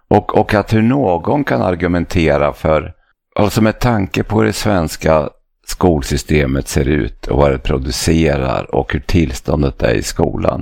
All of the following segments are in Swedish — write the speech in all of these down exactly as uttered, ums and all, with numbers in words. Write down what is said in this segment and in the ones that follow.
Och, och att hur någon kan argumentera för, alltså med tanke på hur det svenska skolsystemet ser ut och vad det producerar och hur tillståndet är i skolan,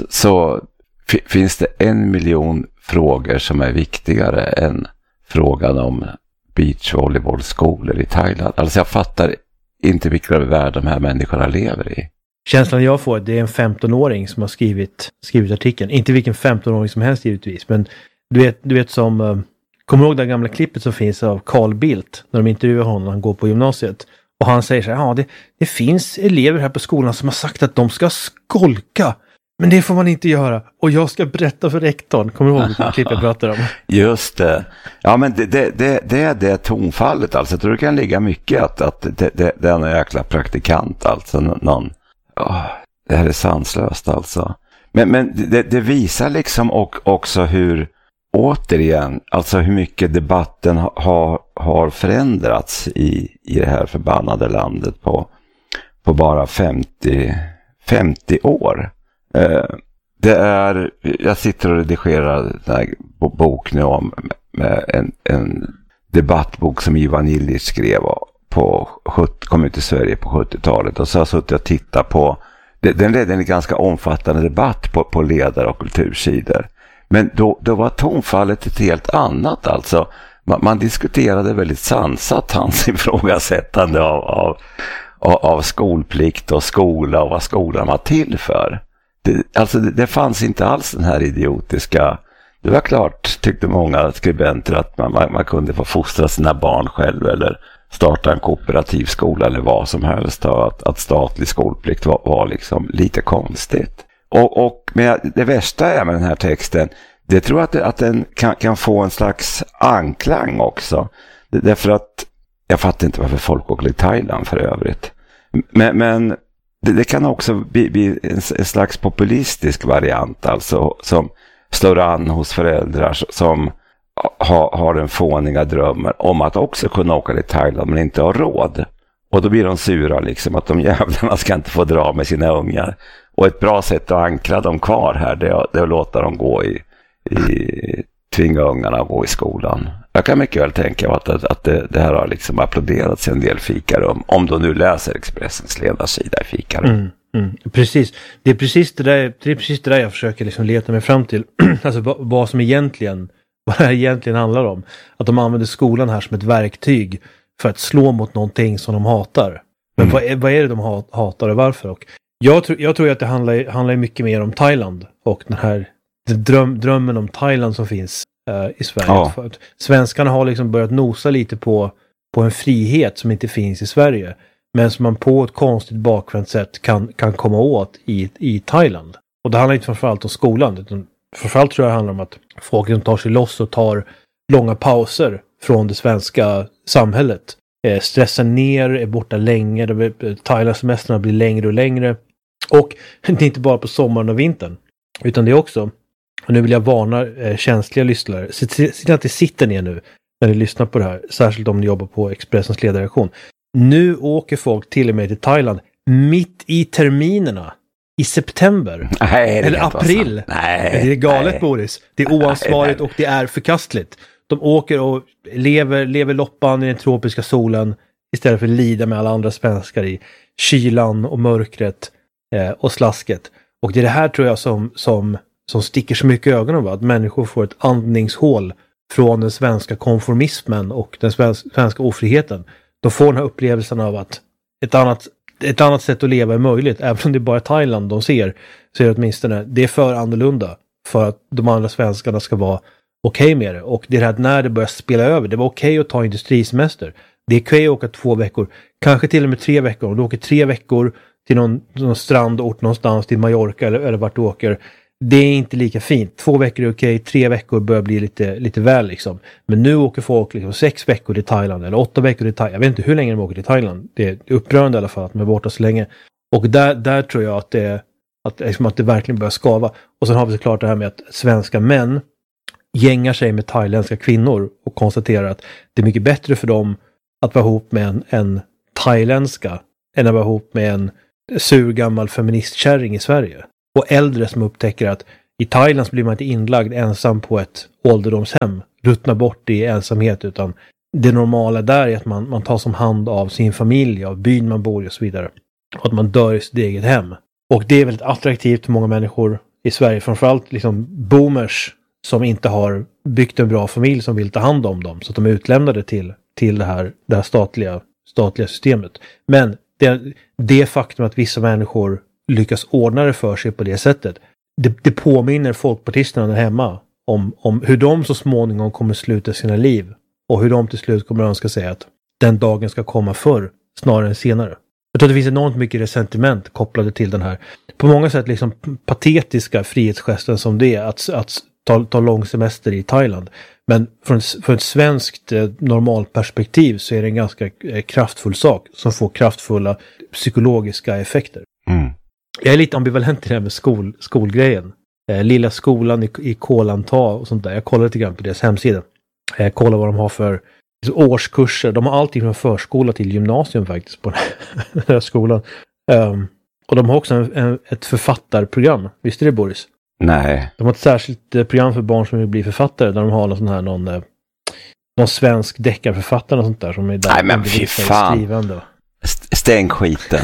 så f- finns det en miljon frågor som är viktigare än frågan om beachvolleybollskolor i Thailand. Alltså jag fattar inte vilka värld de här människorna lever i. Känslan jag får, det är en femtonåring som har skrivit, skrivit artikeln. Inte vilken femtonåring som helst givetvis, men du vet, du vet som, uh, kommer du ihåg det gamla klippet som finns av Carl Bildt när de intervjuar honom när han går på gymnasiet? Och han säger så här, ja det, det finns elever här på skolan som har sagt att de ska skolka. Men det får man inte göra. Och jag ska berätta för rektorn. Kommer du ihåg vilket klipp jag pratar om? Just det. Ja, men det, det, det, det är det tonfallet. Alltså. Jag tror det kan ligga mycket att, att det, det, det är en jäkla praktikant. Alltså någon... Oh, det här är sanslöst alltså. Men, men det, det visar liksom och, också hur, återigen, alltså hur mycket debatten har, har förändrats i, i det här förbannade landet på, på bara femtio, femtio år. Eh, det är, jag sitter och redigerar den här bok nu om med en, en debattbok som Ivan Illich skrev på, kom ut i Sverige på sjuttiotalet, och så har jag suttit och tittat på, den ledde en ganska omfattande debatt på, på ledare och kultursidor. Men då, då var tonfallet ett helt annat. Alltså, man, man diskuterade väldigt sansat hans ifrågasättande av, av, av, av skolplikt och skola och vad skolan var till för. Det, alltså det, det fanns inte alls den här idiotiska... Det var klart, tyckte många skribenter, att man, man, man kunde få fostra sina barn själv eller starta en kooperativ skola eller vad som helst. Att, att statlig skolplikt var, var liksom lite konstigt. Och, och men det värsta är med den här texten, det tror jag att, det, att den kan, kan få en slags anklang också. Det, därför att, jag fattar inte varför folk åker till Thailand för övrigt. Men, men det, det kan också bli, bli en, en slags populistisk variant, alltså som slår an hos föräldrar som ha, har den fåniga drömmen om att också kunna åka till Thailand men inte har råd. Och då blir de sura liksom, att de jävlarna ska inte få dra med sina ungar. Och ett bra sätt att ankra dem kvar här, det är, det är att låta dem gå i, i tvinga ungarna att gå i skolan. Jag kan mycket väl tänka att, att, att det, det här har liksom applåderats i en del fikarum, om du nu läser Expressens ledarsida i fikarum. Mm, mm, precis. Det är precis det där, det är precis det där jag försöker liksom leta mig fram till. Alltså vad, vad som egentligen, vad det här egentligen handlar om. Att de använder skolan här som ett verktyg för att slå mot någonting som de hatar. Men mm. vad, är, vad är det de hatar och varför? Och jag, tror, jag tror att det handlar, handlar mycket mer om Thailand och den här dröm, drömmen om Thailand som finns uh, i Sverige. Ja. För att svenskarna har liksom börjat nosa lite på, på en frihet som inte finns i Sverige, men som man på ett konstigt bakvänt sätt kan, kan komma åt i, i Thailand. Och det handlar inte framförallt om skolan, utan framförallt tror jag det handlar om att folk som tar sig loss och tar långa pauser från det svenska samhället. Eh, stressar ner, är borta länge, Thailandssemestrarna blir längre och längre. Och det är inte bara på sommaren och vintern, utan det är också, och nu vill jag varna eh, känsliga lyssnare, se till att det sitter ner nu när ni lyssnar på det här, särskilt om ni jobbar på Expressens ledarredaktion. Nu åker folk till och med till Thailand mitt i terminerna. I september. Nej, eller april. Nej, det är galet, nej. Boris. Det är oansvarigt nej, nej. Och det är förkastligt. De åker och lever, lever loppan i den tropiska solen istället för att lida med alla andra svenskar i kylan och mörkret eh, och slasket. Och det är det här tror jag som, som, som sticker så mycket i ögonen, va? Att människor får ett andningshål från den svenska konformismen och den svenska ofriheten. De får den här upplevelsen av att ett annat Ett annat sätt att leva är möjligt, även om det är bara Thailand de ser, så är det åtminstone, det är för annorlunda för att de andra svenskarna ska vara okej okay med det. Och det är här när det börjar spela över, det var okej okay att ta industrisemester. Det är okej okay att åka två veckor, kanske till och med tre veckor. Om du åker tre veckor till någon, någon strandort någonstans, till Mallorca eller, eller vart du åker, det är inte lika fint. Två veckor är okej, okay, tre veckor börjar bli lite, lite väl liksom. Men nu åker folk liksom sex veckor till Thailand eller åtta veckor till Thailand. Jag vet inte hur länge de åker till Thailand. Det är upprörande i alla fall att de är borta så länge. Och där, där tror jag att det, att, liksom att det verkligen börjar skava. Och sen har vi såklart det här med att svenska män gängar sig med thailändska kvinnor och konstaterar att det är mycket bättre för dem att vara ihop med en, en thailändska än att vara ihop med en sur gammal feministkärring i Sverige. Och äldre som upptäcker att I Thailand så blir man inte inlagd ensam på ett ålderdomshem, ruttna bort i ensamhet, utan det normala där är att man, man tar som hand av sin familj, av byn man bor i och så vidare. Och att man dör i sitt eget hem. Och det är väldigt attraktivt för många människor i Sverige, framförallt liksom boomers som inte har byggt en bra familj som vill ta hand om dem, så att de är utlämnade till, till det här, det här statliga, statliga systemet. Men det, det faktum att vissa människor lyckas ordna det för sig på det sättet, det, det påminner folkpartisterna där hemma om, om hur de så småningom kommer sluta sina liv och hur de till slut kommer önska sig att den dagen ska komma förr snarare än senare. Jag tror att det finns enormt mycket resentiment kopplade till den här på många sätt liksom patetiska frihetsgesten som det är att, att ta, ta lång semester i Thailand. Men från, från ett svenskt eh, normalt perspektiv så är det en ganska eh, kraftfull sak som får kraftfulla psykologiska effekter. Mm. Jag är lite ambivalent i det här med skol, skolgrejen. Eh, lilla skolan i, i Kolanta och sånt där. Jag kollar lite grann på deras hemsida. Jag eh, kollar vad de har för årskurser. De har alltid från förskola till gymnasium faktiskt på den här skolan. Um, och de har också en, en, ett författarprogram. Visste du det, Boris? Nej. De har ett särskilt eh, program för barn som vill bli författare där de har någon sån här någon, eh, någon svensk deckarförfattare och sånt där som är där. Nej men fy fan. St- stäng skiten.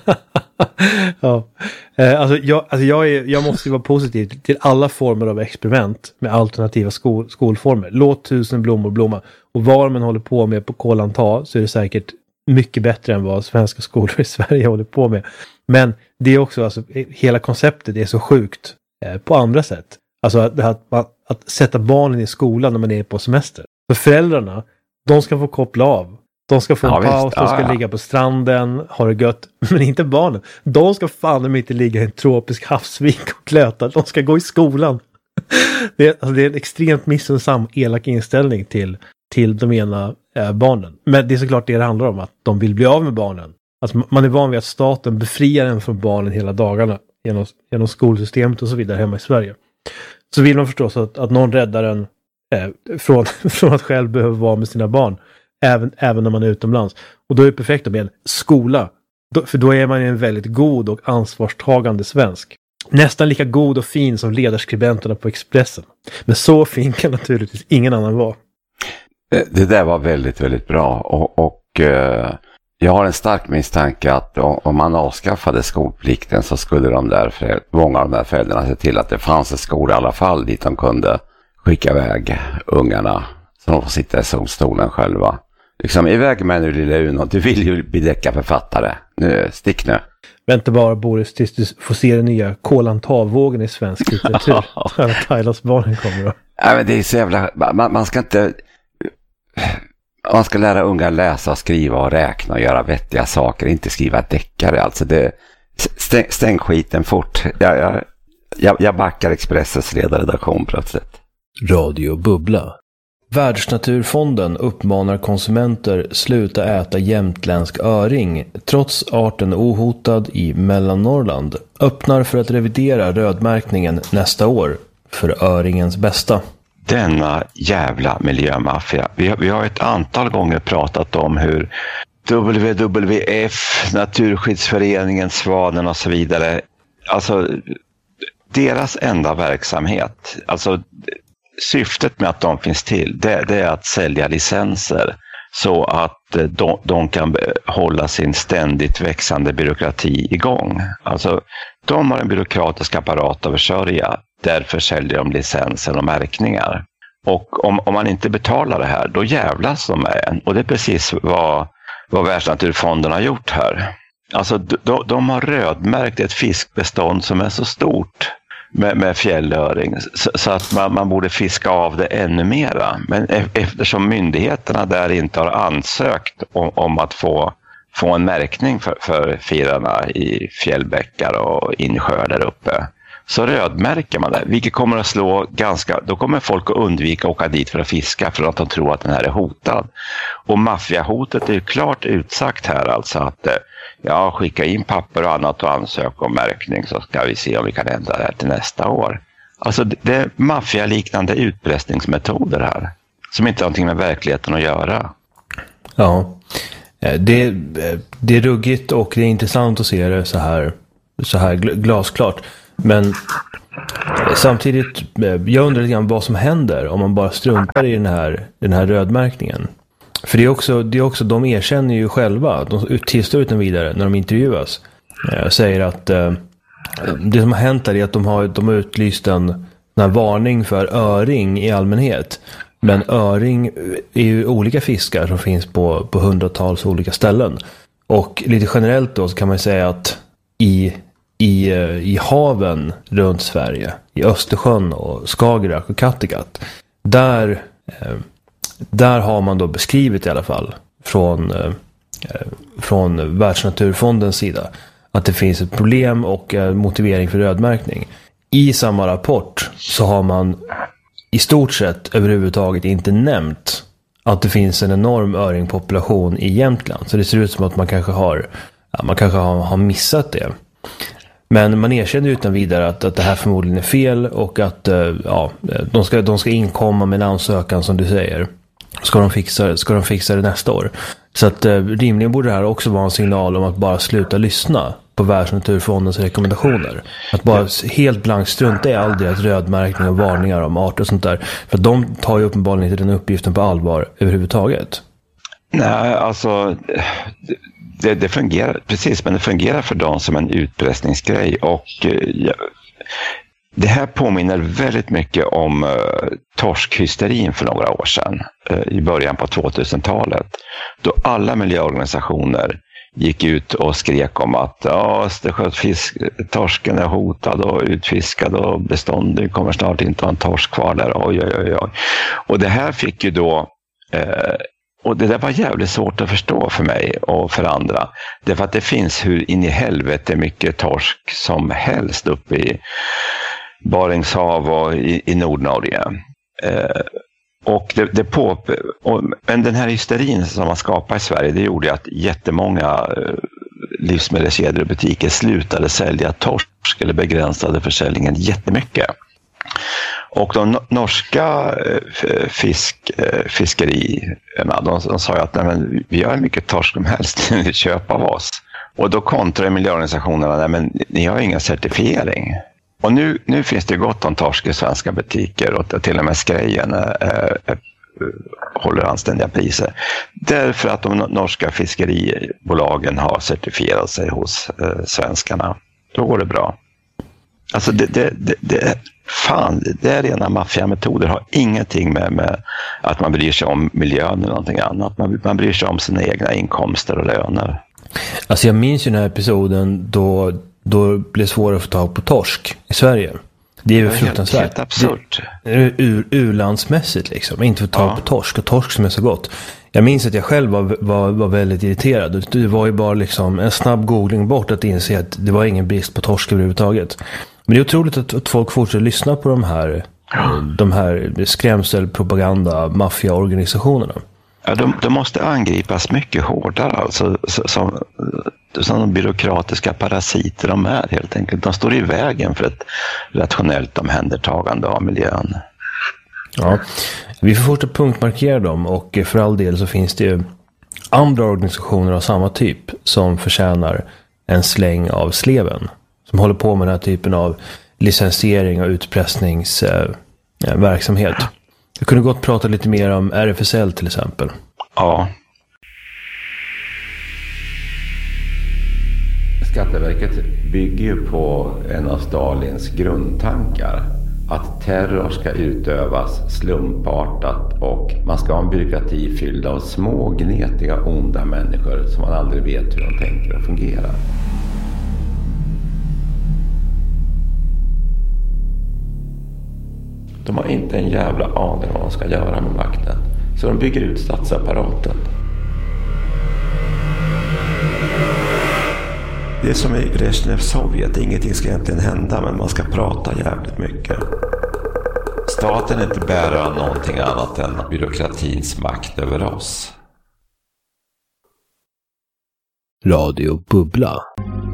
Ja. Eh, alltså jag, alltså jag, är, jag måste ju vara positiv till alla former av experiment med alternativa skol, skolformer. Låt tusen blommor blomma. Och vad man håller på med på Kolanta så är det säkert mycket bättre än vad svenska skolor i Sverige håller på med. Men det är också, alltså, hela konceptet är så sjukt eh, på andra sätt. Alltså att, att, att, att sätta barnen i skolan när man är på semester. För föräldrarna, de ska få koppla av. De ska få en ja, paus, de ska ja, ja. ligga på stranden, ha det gött. Men inte barnen. De ska fan inte ligga i en tropisk havsvik och klöta. De ska gå i skolan. Det är, alltså, det är en extremt missunnsam, elak inställning till, till de ena eh, barnen. Men det är såklart det det handlar om, att de vill bli av med barnen. Alltså, man är van vid att staten befriar en från barnen hela dagarna genom, genom skolsystemet och så vidare hemma i Sverige. Så vill man förstås att, att någon räddar en eh, från, från att själv behöva vara med sina barn. Även, även när man är utomlands. Och då är det perfekt med en skola. Då, för då är man en väldigt god och ansvarstagande svensk. Nästan lika god och fin som ledarskribenterna på Expressen. Men så fin kan naturligtvis ingen annan vara. Det där var väldigt, väldigt bra. Och, och eh, jag har en stark misstanke att om man avskaffade skolplikten så skulle de där föräld- många av de där föräldrarna se till att det fanns en skola i alla fall dit de kunde skicka iväg ungarna så de får sitta i solstolen själva. Liksom, iväg med nu lilla Uno, du vill ju bli deckarförfattare. Nu, stick nu. Vänta bara, Boris, tills du får se den nya Kolantavågen i svensk litteratur. Alla Thailands barnen kommer då. Ja, men det är så jävla... Man, man ska inte... Man ska lära unga läsa, skriva och räkna och göra vettiga saker. Inte skriva deckare. Alltså det... Stäng, stäng skiten fort. Jag, jag, jag, jag backar Expressens ledarredaktion plötsligt. Radio Bubbla. Världsnaturfonden uppmanar konsumenter sluta äta jämtländsk öring trots arten ohotad i Mellannorrland. Öppnar för att revidera rödmärkningen nästa år för öringens bästa. Denna jävla miljömaffia. Vi har, vi har ett antal gånger pratat om hur W W F, Naturskyddsföreningen, Svanen och så vidare. Alltså deras enda verksamhet, alltså syftet med att de finns till, det, det är att sälja licenser så att de, de kan hålla sin ständigt växande byråkrati igång. Alltså, de har en byråkratisk apparat att försörja, därför säljer de licenser och märkningar. Och om, om man inte betalar det här, då jävlas de med en. Och det är precis vad, vad Världsnaturfonden har gjort här. Alltså, de, de har rödmärkt ett fiskbestånd som är så stort med, med fjällöring så, så att man, man borde fiska av det ännu mera. Men e- eftersom myndigheterna där inte har ansökt om, om att få, få en märkning för, för firarna i fjällbäckar och insjöar där uppe, så rödmärker man det, vilket kommer att slå ganska, då kommer folk att undvika att åka dit för att fiska för att de tror att den här är hotad. Och maffiahotet är ju klart utsagt här, alltså att ja, skicka in papper och annat och ansöka om märkning så ska vi se om vi kan ändra det här till nästa år. Alltså det är maffialiknande utpressningsmetoder här som inte har någonting med verkligheten att göra. Ja, det, det är ruggigt och det är intressant att se det så här, så här glasklart. Men Samtidigt, jag undrar lite grann vad som händer om man bara struntar i den här, den här rödmärkningen. För det är också, det är också, de erkänner ju själva, de tillstår utan vidare när de intervjuas. Jag säger att eh, det som har hänt är att de har, de har utlyst en, en här varning för öring i allmänhet. Men öring är ju olika fiskar som finns på, på hundratals olika ställen. Och lite generellt då så kan man säga att i, i, i haven runt Sverige, i Östersjön och Skagerrak och Kattegatt, där, där har man då beskrivit i alla fall från, från Världsnaturfondens sida att det finns ett problem och motivering för rödmärkning. I samma rapport så har man i stort sett överhuvudtaget inte nämnt att det finns en enorm öringpopulation i Jämtland. Så det ser ut som att man kanske har, ja, man kanske har, har missat det. Men man erkänner utan vidare att, att det här förmodligen är fel och att ja, de, ska, de ska inkomma med en ansökan som du säger. Ska de fixa, ska de fixa det nästa år? Så att rimligen borde det här också vara en signal om att bara sluta lyssna på Världsnaturfondens rekommendationer. Att bara helt blankt strunta i all deras rödmärkning och varningar om arter och sånt där. För de tar ju uppenbarligen inte den uppgiften på allvar överhuvudtaget. Nej, alltså det, det fungerar, precis, men det fungerar för dem som en utpressningsgrej. Och ja, det här påminner väldigt mycket om uh, torskhysterin för några år sedan, uh, i början på tvåtusentalet. Då alla miljöorganisationer gick ut och skrek om att ja, Östersjöfisk, torsken är hotad och utfiskad och beståndet kommer snart inte ha en torsk kvar där. Oj, oj, oj, oj. Och det här fick ju då, eh, och det där var jävligt svårt att förstå för mig och för andra. Därför att det finns hur in i helvete mycket torsk som helst uppe i Baringshav och i, i Nordnorge. Eh, Och det, det på, och, men den här hysterin som man skapade i Sverige, det gjorde att jättemånga livsmedelskedjor och butiker slutade sälja torsk eller begränsade försäljningen jättemycket. Och de norska fisk, fiskerierna, de, de sa ju att nej, men vi har mycket torsk som helst, ni vill köpa av oss. Och då kontrade miljöorganisationerna, nej men ni har ingen certifiering. Och nu, nu finns det gott om torsk i svenska butiker och till och med Skrejen äh, äh, håller anständiga priser. Därför att de norska fiskeribolagen har certifierat sig hos äh, svenskarna. Då går det bra. Alltså det, det, det, det, fan, det är rena maffiametoder. Har ingenting med, med att man bryr sig om miljön eller någonting annat. Man, man bryr sig om sina egna inkomster och löner. Alltså jag minns ju den här episoden då då blir det svårare att få tag på torsk i Sverige. Det är ju fruktansvärt. Helt absurt. Ur, urlandsmässigt liksom. Inte få tag ja. på torsk och torsk som är så gott. Jag minns att jag själv var, var, var väldigt irriterad. Det var ju bara liksom en snabb googling bort att inse att det var ingen brist på torsk överhuvudtaget. Men det är otroligt att, att folk fortsätter lyssna på de här, ja. de här skrämselpropaganda maffiaorganisationerna. Ja, de, de måste angripas mycket hårdare alltså, som, som de byråkratiska parasiter de är helt enkelt. De står i vägen för ett rationellt omhändertagande av miljön. Ja, vi får fortsätta punktmarkera dem och för all del så finns det ju andra organisationer av samma typ som förtjänar en släng av sleven. Som håller på med den här typen av licensiering och utpressningsverksamhet. Eh, Jag kunde gott prata lite mer om R F S L till exempel. Ja. Skatteverket bygger ju på en av Stalins grundtankar. Att terror ska utövas slumpartat och man ska ha en byråkrati fylld av små, gnetiga, onda människor som man aldrig vet hur de tänker och fungerar. De har inte en jävla aning vad de ska göra med makten. Så de bygger ut statsapparaten. Det är som i Brezhnev Sovjet. Ingenting ska egentligen hända, men man ska prata jävligt mycket. Staten är inte bärare av någonting annat än byråkratins makt över oss. Radio Bubbla.